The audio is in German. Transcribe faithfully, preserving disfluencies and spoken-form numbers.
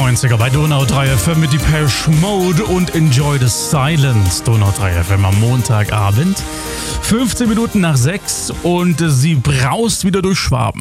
neunziger bei Donau drei F M mit Depeche Mode und Enjoy the Silence. Donau drei F M am Montagabend. fünfzehn Minuten nach sechs und sie braust wieder durch Schwaben.